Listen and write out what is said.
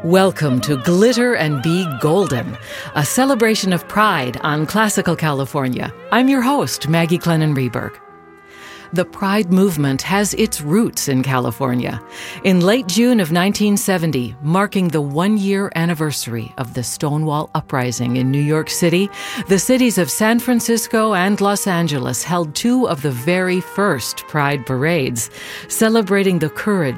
Welcome to Glitter and Be Golden, a celebration of pride on Classical California. I'm your host, Maggie Clennon Reberg. The Pride movement has its roots in California. In late June of 1970, marking the one-year anniversary of the Stonewall Uprising in New York City, the cities of San Francisco and Los Angeles held two of the very first Pride parades, celebrating the courage